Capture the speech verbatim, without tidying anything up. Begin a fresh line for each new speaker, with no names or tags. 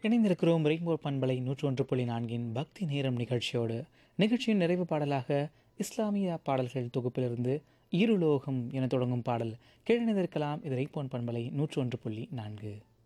இணைந்திருக்கிறோம் ரெயின்போ பண்பலை நூற்று ஒன்று புள்ளி நான்கின் பக்தி நேரம் நிகழ்ச்சியோடு. நிகழ்ச்சியின் நிறைவு பாடலாக இஸ்லாமிய பாடல்கள் தொகுப்பிலிருந்து இருலோகம் என தொடங்கும் பாடல் கேழிணைந்திருக்கலாம். இது ரெயின்போ பண்பலை நூற்று ஒன்று புள்ளி நான்கு.